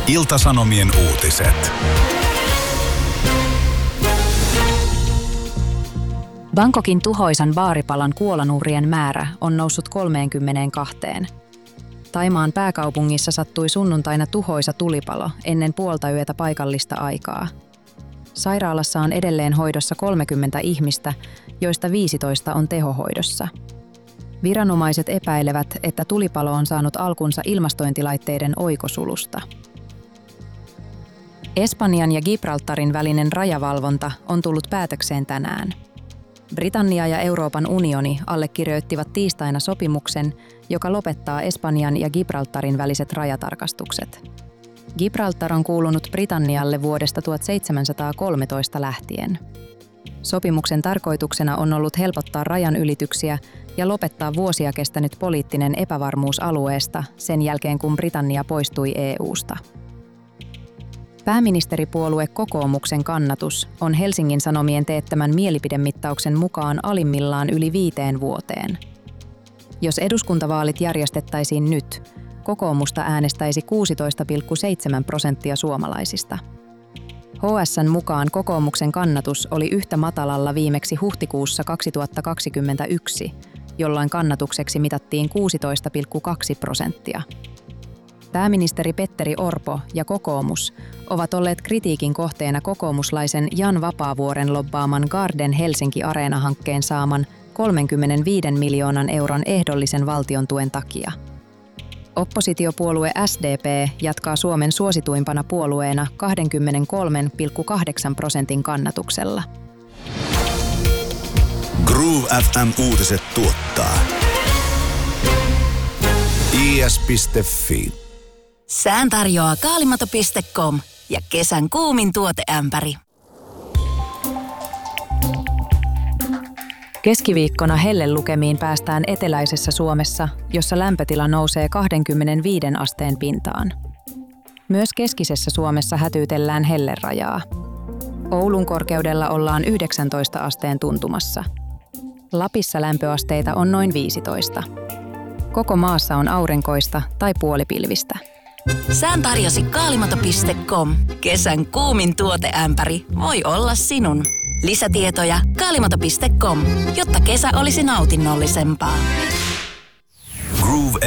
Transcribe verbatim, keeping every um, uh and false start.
Ilta-Sanomien uutiset. Bangkokin tuhoisan baaripalan kuolonuhrien määrä on noussut kolmeenkymmeneenkahteen. Thaimaan pääkaupungissa sattui sunnuntaina tuhoisa tulipalo ennen puolta yötä paikallista aikaa. Sairaalassa on edelleen hoidossa kolmekymmentä ihmistä, joista viisitoista on tehohoidossa. Viranomaiset epäilevät, että tulipalo on saanut alkunsa ilmastointilaitteiden oikosulusta. Espanjan ja Gibraltarin välinen rajavalvonta on tullut päätökseen tänään. Britannia ja Euroopan unioni allekirjoittivat tiistaina sopimuksen, joka lopettaa Espanjan ja Gibraltarin väliset rajatarkastukset. Gibraltar on kuulunut Britannialle vuodesta tuhatseitsemänsataakolmetoista lähtien. Sopimuksen tarkoituksena on ollut helpottaa rajan ylityksiä ja lopettaa vuosia kestänyt poliittinen epävarmuus alueesta sen jälkeen, kun Britannia poistui E U:sta. Pääministeripuolue Kokoomuksen kannatus on Helsingin Sanomien teettämän mielipidemittauksen mukaan alimmillaan yli viiteen vuoteen. Jos eduskuntavaalit järjestettäisiin nyt, kokoomusta äänestäisi kuusitoista pilkku seitsemän prosenttia suomalaisista. H S:n mukaan kokoomuksen kannatus oli yhtä matalalla viimeksi huhtikuussa kaksituhattakaksikymmentäyksi, jolloin kannatukseksi mitattiin kuusitoista pilkku kaksi prosenttia. Pääministeri Petteri Orpo ja kokoomus ovat olleet kritiikin kohteena kokoomuslaisen Jan Vapaavuoren lobbaaman Garden Helsinki Areena-hankkeen saaman kolmekymmentäviisi miljoonan euron ehdollisen valtiontuen takia. Oppositiopuolue S D P jatkaa Suomen suosituimpana puolueena kaksikymmentäkolme pilkku kahdeksan prosentin kannatuksella. Groove F M-uutiset tuottaa I S piste F I. Sään tarjoaa kaalimato piste com ja kesän kuumin tuoteämpäri. Keskiviikkona hellelukemiin päästään eteläisessä Suomessa, jossa lämpötila nousee kaksikymmentäviisi asteen pintaan. Myös keskisessä Suomessa hätyytellään hellerajaa. Oulun korkeudella ollaan yhdeksäntoista asteen tuntumassa. Lapissa lämpöasteita on noin viisitoista. Koko maassa on aurinkoista tai puolipilvistä. Sään tarjosi kaalimato piste com. Kesän kuumin tuoteämpäri voi olla sinun. Lisätietoja kaalimato piste com, jotta kesä olisi nautinnollisempaa.